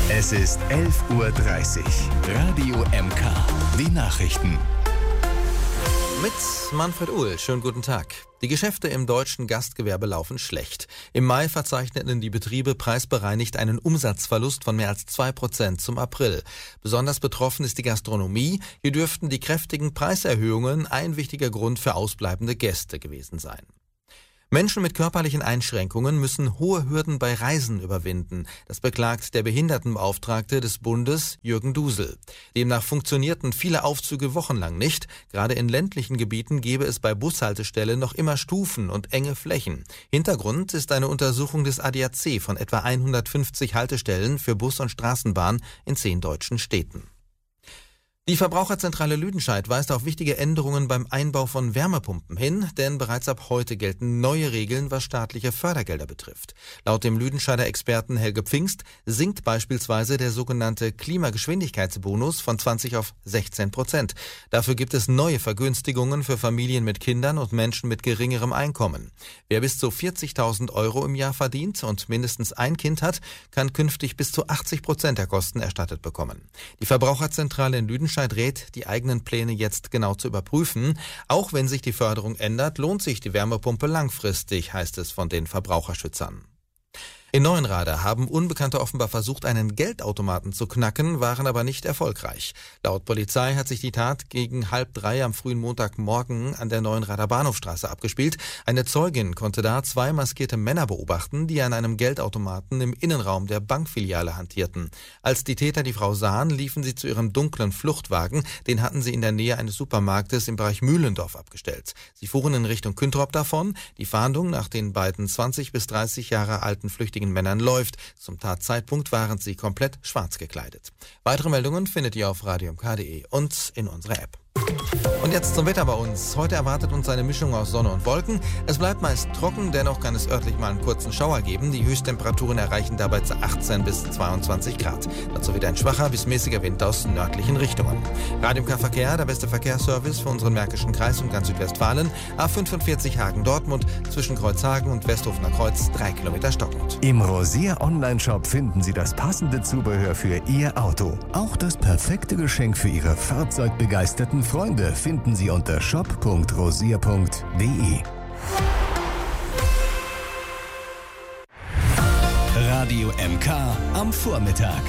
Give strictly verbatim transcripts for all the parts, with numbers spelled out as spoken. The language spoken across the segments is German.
Es ist elf Uhr dreißig. Radio M K. Die Nachrichten. Mit Manfred Uhl. Schönen guten Tag. Die Geschäfte im deutschen Gastgewerbe laufen schlecht. Im Mai verzeichneten die Betriebe preisbereinigt einen Umsatzverlust von mehr als zwei Prozent zum April. Besonders betroffen ist die Gastronomie. Hier dürften die kräftigen Preiserhöhungen ein wichtiger Grund für ausbleibende Gäste gewesen sein. Menschen mit körperlichen Einschränkungen müssen hohe Hürden bei Reisen überwinden. Das beklagt der Behindertenbeauftragte des Bundes, Jürgen Dusel. Demnach funktionierten viele Aufzüge wochenlang nicht. Gerade in ländlichen Gebieten gäbe es bei Bushaltestellen noch immer Stufen und enge Flächen. Hintergrund ist eine Untersuchung des A D A C von etwa hundertfünfzig Haltestellen für Bus und Straßenbahn in zehn deutschen Städten. Die Verbraucherzentrale Lüdenscheid weist auf wichtige Änderungen beim Einbau von Wärmepumpen hin, denn bereits ab heute gelten neue Regeln, was staatliche Fördergelder betrifft. Laut dem Lüdenscheider Experten Helge Pfingst sinkt beispielsweise der sogenannte Klimageschwindigkeitsbonus von zwanzig auf sechzehn Prozent. Dafür gibt es neue Vergünstigungen für Familien mit Kindern und Menschen mit geringerem Einkommen. Wer bis zu vierzigtausend Euro im Jahr verdient und mindestens ein Kind hat, kann künftig bis zu achtzig Prozent der Kosten erstattet bekommen. Die Verbraucherzentrale in Lüdenscheid rät, die eigenen Pläne jetzt genau zu überprüfen. Auch wenn sich die Förderung ändert, lohnt sich die Wärmepumpe langfristig, heißt es von den Verbraucherschützern. In Neuenrade haben Unbekannte offenbar versucht, einen Geldautomaten zu knacken, waren aber nicht erfolgreich. Laut Polizei hat sich die Tat gegen halb drei am frühen Montagmorgen an der Neuenrader Bahnhofstraße abgespielt. Eine Zeugin konnte da zwei maskierte Männer beobachten, die an einem Geldautomaten im Innenraum der Bankfiliale hantierten. Als die Täter die Frau sahen, liefen sie zu ihrem dunklen Fluchtwagen. Den hatten sie in der Nähe eines Supermarktes im Bereich Mühlendorf abgestellt. Sie fuhren in Richtung Küntrop davon. Die Fahndung nach den beiden zwanzig bis dreißig Jahre alten Flüchtlingen Männern läuft. Zum Tatzeitpunkt waren sie komplett schwarz gekleidet. Weitere Meldungen findet ihr auf radio m k punkt de und in unserer App. Und jetzt zum Wetter bei uns. Heute erwartet uns eine Mischung aus Sonne und Wolken. Es bleibt meist trocken, dennoch kann es örtlich mal einen kurzen Schauer geben. Die Höchsttemperaturen erreichen dabei zu achtzehn bis zweiundzwanzig Grad. Dazu wieder ein schwacher bis mäßiger Wind aus nördlichen Richtungen. Radio M K Verkehr, der beste Verkehrsservice für unseren Märkischen Kreis und ganz Südwestfalen. A fünfundvierzig Hagen-Dortmund, zwischen Kreuzhagen und Westhofener Kreuz, drei Kilometer stockend. Im Rosier Online-Shop finden Sie das passende Zubehör für Ihr Auto. Auch das perfekte Geschenk für Ihre fahrzeugbegeisterten Freunde finden Sie unter shop punkt rosier punkt de. Radio M K am Vormittag.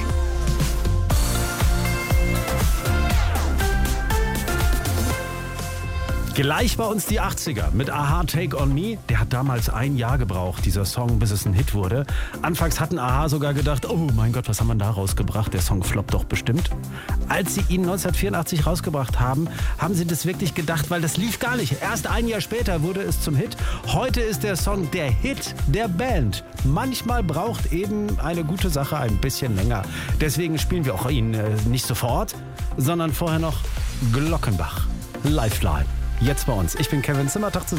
Gleich bei uns die achtziger mit Aha Take On Me. Der hat damals ein Jahr gebraucht, dieser Song, bis es ein Hit wurde. Anfangs hatten Aha sogar gedacht, oh mein Gott, was haben wir da rausgebracht? Der Song floppt doch bestimmt. Als sie ihn neunzehnhundertvierundachtzig rausgebracht haben, haben sie das wirklich gedacht, weil das lief gar nicht. Erst ein Jahr später wurde es zum Hit. Heute ist der Song der Hit der Band. Manchmal braucht eben eine gute Sache ein bisschen länger. Deswegen spielen wir auch ihn äh, nicht sofort, sondern vorher noch Glockenbach. Lifeline. Jetzt bei uns. Ich bin Kevin Zimmer. Tag zusammen.